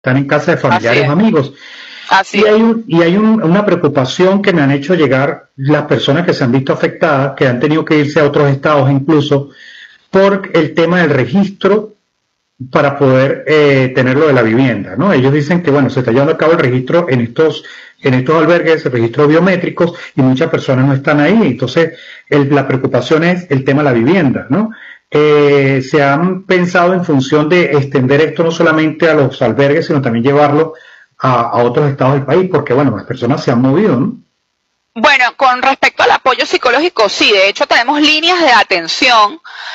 están en casa de Así familiares o es, amigos. así Y es. una preocupación que me han hecho llegar las personas que se han visto afectadas, que han tenido que irse a otros estados incluso, por el tema del registro para poder tenerlo de la vivienda, ¿no? Ellos dicen que, bueno, se está llevando a cabo el registro en estos albergues, el registro biométricos, y muchas personas no están ahí. Entonces, la preocupación es el tema de la vivienda, ¿no? Se han pensado en función de extender esto no solamente a los albergues, sino también llevarlo a otros estados del país, porque, bueno, las personas se han movido, ¿no? Bueno, con respecto al apoyo psicológico, sí, de hecho tenemos líneas de atención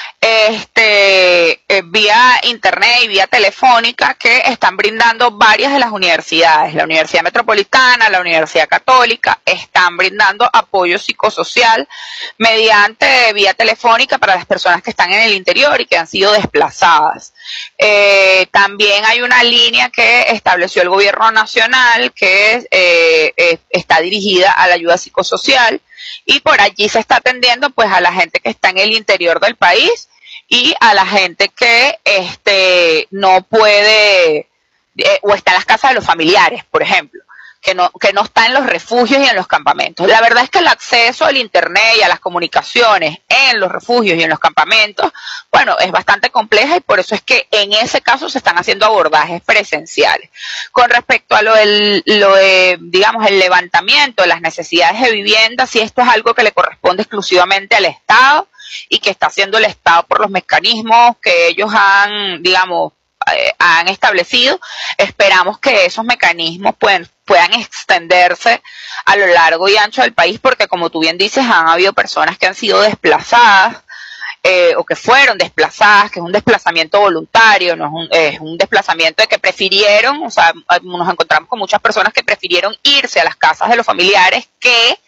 vía internet y vía telefónica que están brindando varias de las universidades. La Universidad Metropolitana, la Universidad Católica, están brindando apoyo psicosocial mediante vía telefónica para las personas que están en el interior y que han sido desplazadas. También hay una línea que estableció el gobierno nacional que está dirigida a la ayuda psicosocial y por allí se está atendiendo pues a la gente que está en el interior del país y a la gente que no puede o está en las casas de los familiares, por ejemplo, que no está en los refugios y en los campamentos. La verdad es que el acceso al internet y a las comunicaciones en los refugios y en los campamentos, bueno, es bastante compleja y por eso es que en ese caso se están haciendo abordajes presenciales. Con respecto a digamos, el levantamiento de las necesidades de vivienda, si esto es algo que le corresponde exclusivamente al Estado y que está haciendo el Estado por los mecanismos que ellos han, digamos, han establecido, esperamos que esos mecanismos puedan extenderse a lo largo y ancho del país, porque como tú bien dices, han habido personas que han sido desplazadas o que fueron desplazadas, que es un desplazamiento voluntario, no es un desplazamiento de que prefirieron, o sea, nos encontramos con muchas personas que prefirieron irse a las casas de los familiares que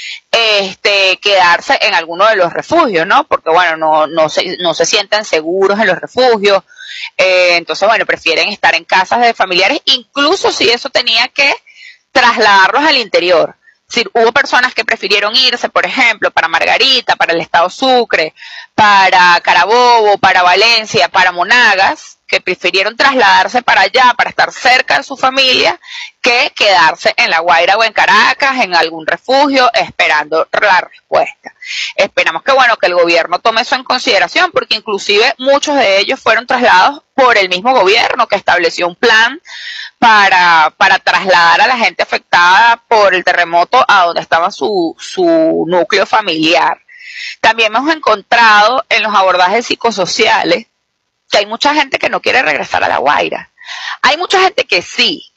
quedarse en alguno de los refugios, ¿no? Porque, bueno, no se sienten seguros en los refugios, entonces, bueno, prefieren estar en casas de familiares, incluso si eso tenía que trasladarlos al interior. Es decir, hubo personas que prefirieron irse, por ejemplo, para Margarita, para el estado Sucre, para Carabobo, para Valencia, para Monagas, que prefirieron trasladarse para allá, para estar cerca de su familia, que quedarse en La Guaira o en Caracas, en algún refugio, esperando la respuesta. Esperamos que, bueno, que el gobierno tome eso en consideración, porque inclusive muchos de ellos fueron trasladados por el mismo gobierno, que estableció un plan para trasladar a la gente afectada por el terremoto a donde estaba su núcleo familiar. También hemos encontrado en los abordajes psicosociales que hay mucha gente que no quiere regresar a La Guaira. Hay mucha gente que sí,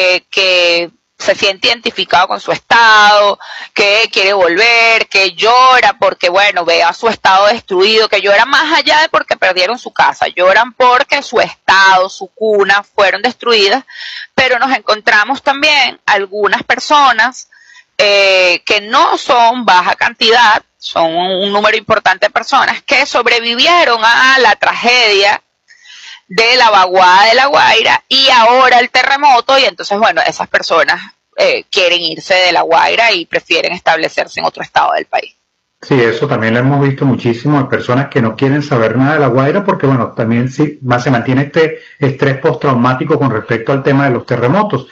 que se siente identificado con su estado, que quiere volver, que llora porque, bueno, ve a su estado destruido, que llora más allá de porque perdieron su casa, lloran porque su estado, su cuna fueron destruidas, pero nos encontramos también algunas personas que no son baja cantidad, son un número importante de personas que sobrevivieron a la tragedia de la vaguada de La Guaira y ahora el terremoto, y entonces, bueno, esas personas quieren irse de La Guaira y prefieren establecerse en otro estado del país. Sí, eso también lo hemos visto muchísimo en personas que no quieren saber nada de La Guaira porque, bueno, también sí, más se mantiene este estrés postraumático con respecto al tema de los terremotos.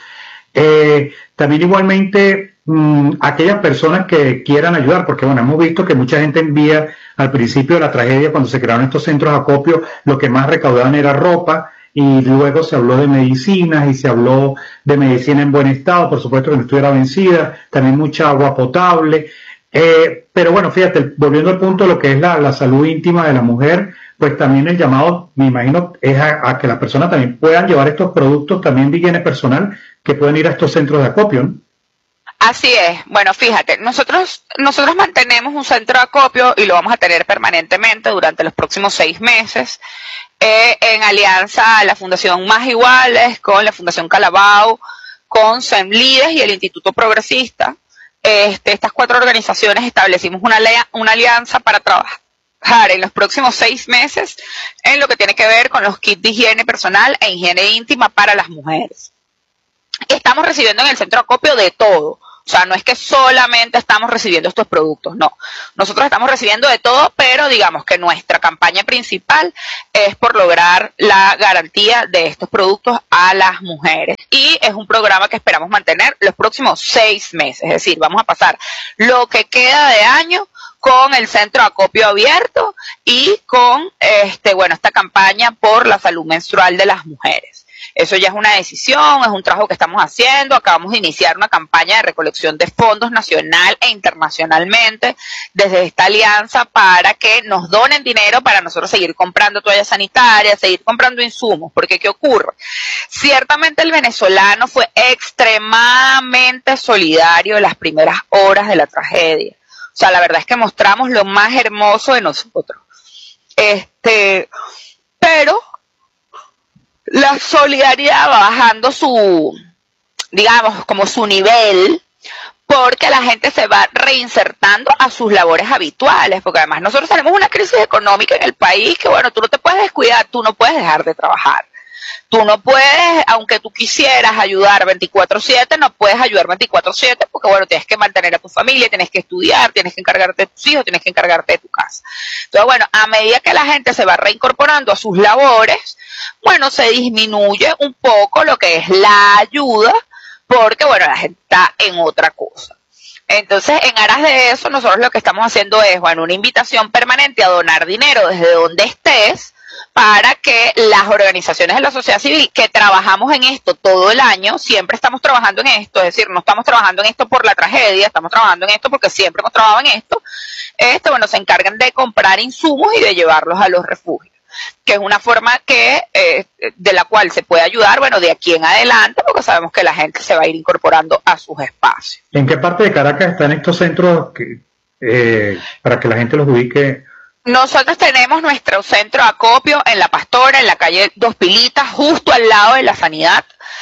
También igualmente aquellas personas que quieran ayudar, porque bueno, hemos visto que mucha gente envía al principio de la tragedia, cuando se crearon estos centros de acopio, lo que más recaudaban era ropa, y luego se habló de medicinas y se habló de medicina en buen estado, por supuesto que no estuviera vencida, también mucha agua potable. Pero bueno, fíjate, volviendo al punto de lo que es la salud íntima de la mujer, pues también el llamado, me imagino, es a que las personas también puedan llevar estos productos también de higiene personal que pueden ir a estos centros de acopio, ¿no? Así es. Bueno, fíjate, nosotros mantenemos un centro de acopio y lo vamos a tener permanentemente durante los próximos 6 meses, en alianza a la Fundación Más Iguales, con la Fundación Calabao, con SEMLIDES y el Instituto Progresista. Estas 4 organizaciones establecimos una alianza para trabajar en los próximos 6 meses en lo que tiene que ver con los kits de higiene personal e higiene íntima para las mujeres. Estamos recibiendo en el centro de acopio de todo. O sea, no es que solamente estamos recibiendo estos productos, no. Nosotros estamos recibiendo de todo, pero digamos que nuestra campaña principal es por lograr la garantía de estos productos a las mujeres. Y es un programa que esperamos mantener los próximos 6 meses. Es decir, vamos a pasar lo que queda de año con el centro de acopio abierto y con esta campaña por la salud menstrual de las mujeres. Eso ya es una decisión, es un trabajo que estamos haciendo. Acabamos de iniciar una campaña de recolección de fondos nacional e internacionalmente desde esta alianza para que nos donen dinero para nosotros seguir comprando toallas sanitarias, seguir comprando insumos. Porque ¿qué ocurre? Ciertamente el venezolano fue extremadamente solidario en las primeras horas de la tragedia. O sea, la verdad es que mostramos lo más hermoso de nosotros. Pero la solidaridad va bajando su nivel, porque la gente se va reinsertando a sus labores habituales, porque además nosotros tenemos una crisis económica en el país que, bueno, tú no te puedes descuidar, tú no puedes dejar de trabajar. Tú no puedes, aunque tú quisieras ayudar 24/7, no puedes ayudar 24/7 porque, bueno, tienes que mantener a tu familia, tienes que estudiar, tienes que encargarte de tus hijos, tienes que encargarte de tu casa. Entonces, bueno, a medida que la gente se va reincorporando a sus labores, bueno, se disminuye un poco lo que es la ayuda porque, bueno, la gente está en otra cosa. Entonces, en aras de eso, nosotros lo que estamos haciendo es, bueno, una invitación permanente a donar dinero desde donde estés, para que las organizaciones de la sociedad civil que trabajamos en esto todo el año, siempre estamos trabajando en esto, es decir, no estamos trabajando en esto por la tragedia, estamos trabajando en esto porque siempre hemos trabajado en esto, se encargan de comprar insumos y de llevarlos a los refugios, que es una forma de la cual se puede ayudar, bueno, de aquí en adelante, porque sabemos que la gente se va a ir incorporando a sus espacios. ¿En qué parte de Caracas están estos centros para que la gente los ubique? Nosotros tenemos nuestro centro de acopio en La Pastora, en la calle Dos Pilitas, justo al lado de la Sanidad,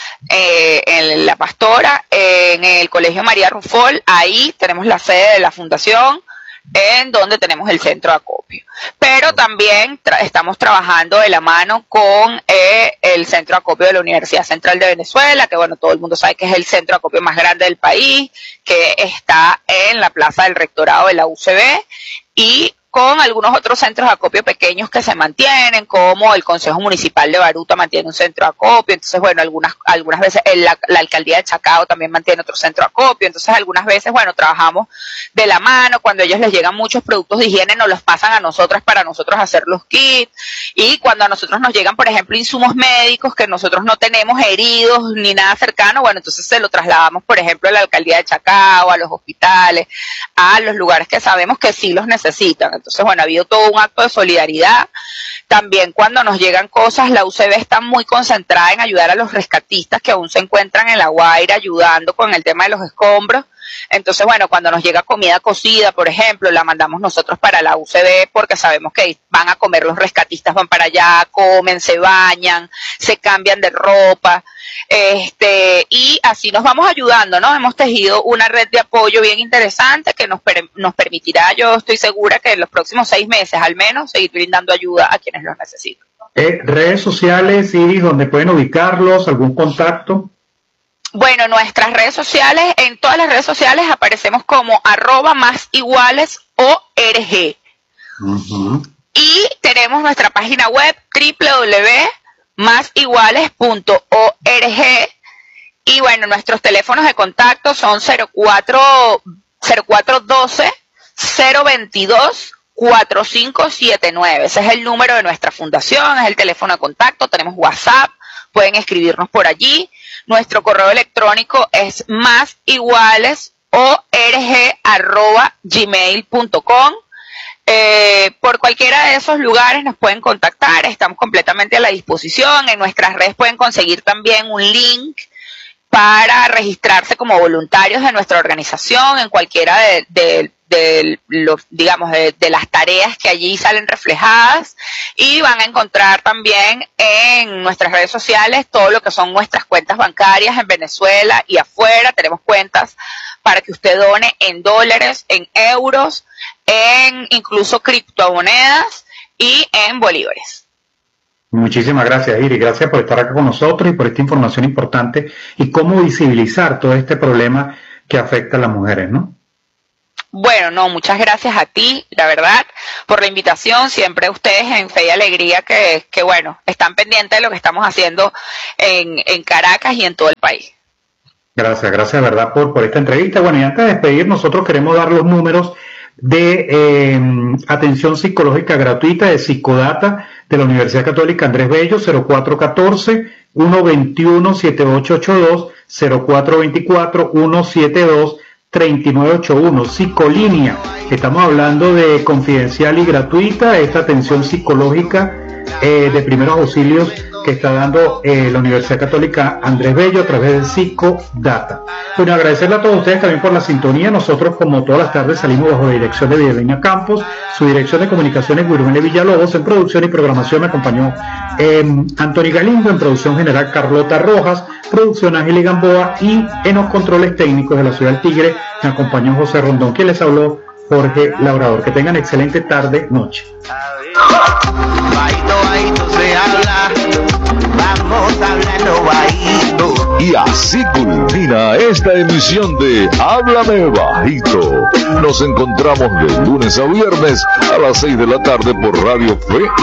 en La Pastora, en el Colegio María Rufol. Ahí tenemos la sede de la fundación, en donde tenemos el centro de acopio. Pero también estamos trabajando de la mano con el centro de acopio de la Universidad Central de Venezuela, que, bueno, todo el mundo sabe que es el centro de acopio más grande del país, que está en la plaza del rectorado de la UCB, y con algunos otros centros de acopio pequeños que se mantienen, como el Consejo Municipal de Baruta mantiene un centro de acopio. Entonces, bueno, algunas veces la Alcaldía de Chacao también mantiene otro centro de acopio. Entonces, algunas veces, bueno, trabajamos de la mano. Cuando a ellos les llegan muchos productos de higiene, nos los pasan a nosotras para nosotros hacer los kits. Y cuando a nosotros nos llegan, por ejemplo, insumos médicos que nosotros no tenemos heridos ni nada cercano, bueno, entonces se lo trasladamos, por ejemplo, a la Alcaldía de Chacao, a los hospitales, a los lugares que sabemos que sí los necesitan. Entonces, bueno, ha habido todo un acto de solidaridad. También cuando nos llegan cosas, la UCB está muy concentrada en ayudar a los rescatistas que aún se encuentran en La Guaira, ayudando con el tema de los escombros. Entonces, bueno, cuando nos llega comida cocida, por ejemplo, la mandamos nosotros para la UCB porque sabemos que van a comer los rescatistas, van para allá, comen, se bañan, se cambian de ropa, y así nos vamos ayudando, ¿no? Hemos tejido una red de apoyo bien interesante que nos permitirá, yo estoy segura, que en los próximos 6 meses al menos seguir brindando ayuda a quienes los necesitan. Redes sociales, Iris, donde pueden ubicarlos, algún contacto. Bueno, nuestras redes sociales, en todas las redes sociales aparecemos como @másiguales.org. Y tenemos nuestra página web www.másiguales.org. Y bueno, nuestros teléfonos de contacto son 0412-022-4579. Ese es el número de nuestra fundación, es el teléfono de contacto. Tenemos WhatsApp, pueden escribirnos por allí. Nuestro correo electrónico es másigualesorg@gmail.com. Por cualquiera de esos lugares nos pueden contactar, estamos completamente a la disposición. En nuestras redes pueden conseguir también un link para registrarse como voluntarios de nuestra organización en cualquiera de las tareas que allí salen reflejadas, y van a encontrar también en nuestras redes sociales todo lo que son nuestras cuentas bancarias en Venezuela y afuera. Tenemos cuentas para que usted done en dólares, en euros, en incluso criptomonedas y en bolívares. Muchísimas gracias, Iris. Gracias por estar acá con nosotros y por esta información importante y cómo visibilizar todo este problema que afecta a las mujeres, ¿no? Bueno, no, muchas gracias a ti, la verdad, por la invitación. Siempre ustedes en Fe y Alegría que bueno, están pendientes de lo que estamos haciendo en Caracas y en todo el país. Gracias, de verdad por esta entrevista. Bueno, y antes de despedir, nosotros queremos dar los números de atención psicológica gratuita de Psicodata de la Universidad Católica Andrés Bello, 0414-121-7882, 0424-172-3981, Psicolínea. Estamos hablando de confidencial y gratuita esta atención psicológica de primeros auxilios que está dando la Universidad Católica Andrés Bello a través del Psicodata. Bueno, agradecerle a todos ustedes también por la sintonía. Nosotros, como todas las tardes, salimos bajo la dirección de Vidaleña Campos, su dirección de comunicaciones Guirumele Villalobos. En producción y programación me acompañó Anthony Galindo, en producción general Carlota Rojas, producción Ángel Gamboa, y en los controles técnicos de la Ciudad del Tigre me acompañó José Rondón, quien les habló, Jorge Labrador. Que tengan excelente tarde, noche. Se habla, vamos hablando bajito. Y así culmina esta emisión de Háblame Bajito. Nos encontramos de lunes a viernes a las 6 de la tarde por Radio Fe